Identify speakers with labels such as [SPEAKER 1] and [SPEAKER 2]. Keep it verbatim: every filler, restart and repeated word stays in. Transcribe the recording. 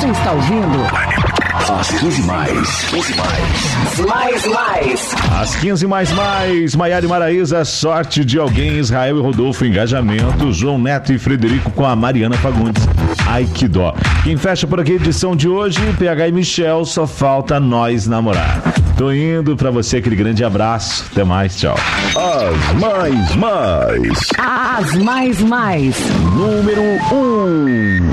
[SPEAKER 1] Você está ouvindo?
[SPEAKER 2] Às quinze mais. quinze mais.
[SPEAKER 1] Mais, mais.
[SPEAKER 3] Às quinze mais, mais. Maiara e Maraísa, sorte de alguém. Israel e Rodolfo, engajamento. João Neto e Frederico com a Mariana Fagundes. Ai, que dó. Quem fecha por aqui a edição de hoje, P H e Michel, só falta nós namorar. Tô indo pra você aquele grande abraço. Até mais, tchau.
[SPEAKER 2] As mais, mais.
[SPEAKER 1] As mais, mais.
[SPEAKER 2] Número um.